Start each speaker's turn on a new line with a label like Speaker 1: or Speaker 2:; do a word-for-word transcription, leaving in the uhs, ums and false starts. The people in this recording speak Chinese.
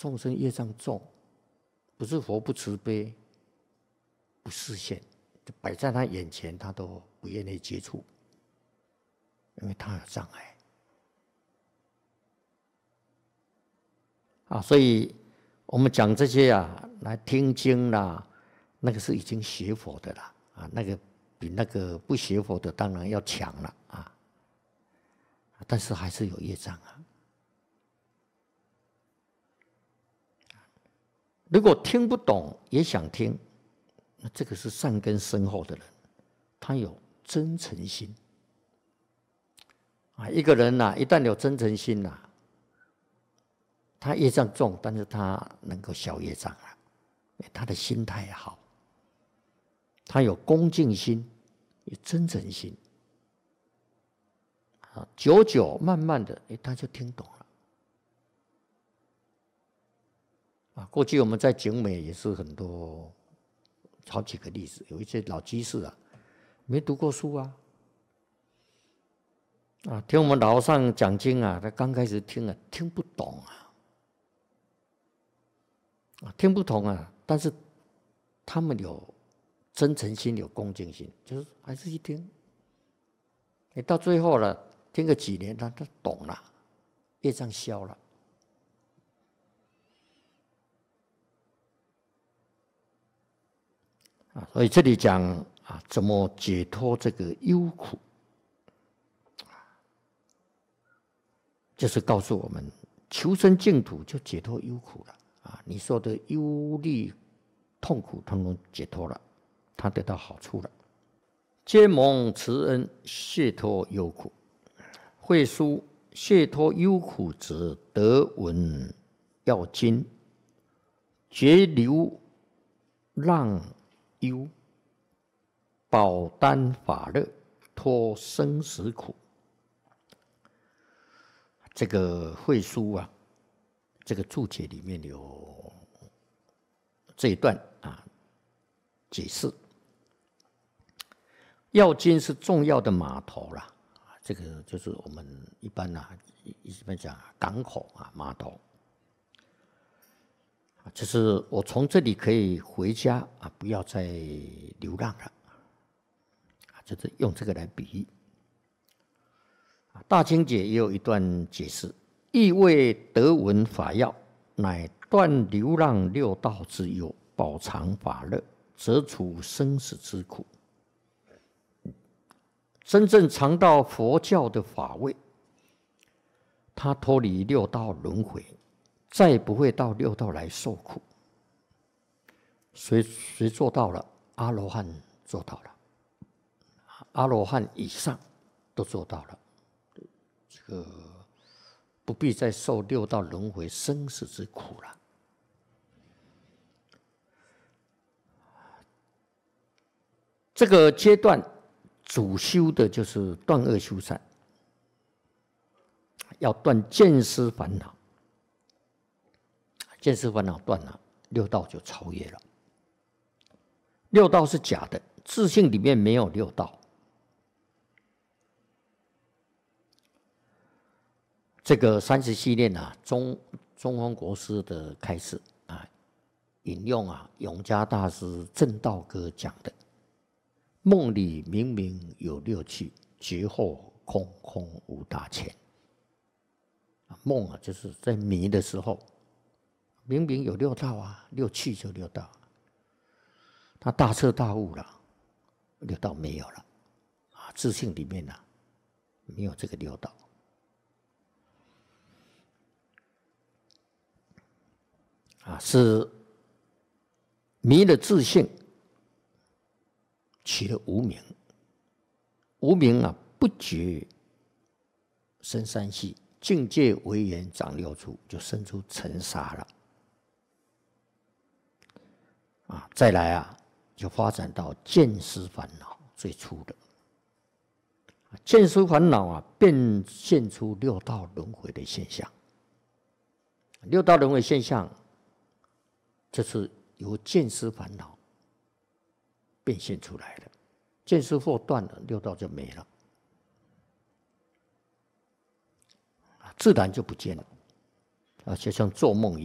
Speaker 1: 众生业障重，不是佛不慈悲，不示现，就摆在他眼前，他都不愿意接触，因为他有障碍啊。所以我们讲这些啊，来听经啦，那个是已经学佛的啦啊，那个比那个不学佛的当然要强了啊，但是还是有业障啊。如果听不懂也想听，那这个是善根深厚的人，他有真诚心啊。一个人呐、啊，一旦有真诚心呐、啊，他业障重，但是他能够消业障啊，他的心态好，他有恭敬心，有真诚心啊，久久慢慢的，哎，他就听懂了。啊，过去我们在景美也是很多好几个例子，有一些老居士啊，没读过书啊，啊，听我们老和尚讲经啊，他刚开始听啊，听不懂啊，啊，听不懂啊，但是他们有真诚心，有恭敬心，就是还是一听，你到最后了，听个几年，他他懂了，业障消了。啊，所以这里讲啊，怎么解脱这个忧苦，就是告诉我们，求生净土就解脱忧苦了啊！你说的忧虑、痛苦，统统解脱了，他得到好处了。皆蒙慈恩，解脱忧苦。会书解脱忧苦者，得闻要经，绝流浪忧，保单法乐，脱生死苦。这个会书啊，这个注解里面有这一段啊解释。要经是重要的码头啦，这个就是我们一般啊，一般讲港口啊码头。就是我从这里可以回家啊，不要再流浪了，就是用这个来比喻。大经解也有一段解释：意为得闻法要，乃断流浪六道之忧，保常法乐，则除生死之苦。真正尝到佛教的法味，他脱离六道轮回，再不会到六道来受苦。谁谁做到了？阿罗汉做到了，阿罗汉以上都做到了，这个不必再受六道轮回生死之苦了。这个阶段主修的就是断恶修善，要断见思烦恼。见思烦恼断了，六道就超越了。六道是假的，自性里面没有六道。这个三十系列啊，中中峰国师的开示啊，引用啊永嘉大师正道歌讲的：梦里明明有六趣，觉后空空无大千。梦啊，就是在迷的时候，明明有六道啊，六趣就六道。他大彻大悟了，六道没有了啊，自性里面啊没有这个六道啊，是迷了自性，起了无明，无明啊不觉生三系，境界为缘长六处，就生出尘沙了啊，再来啊。就发展到见思烦恼最初的见思烦恼啊，变现出六道轮回的现象。六道轮回现象，这是由见思烦恼变现出来的。见思惑断了，六道就没了，自然就不见了啊，就像做梦一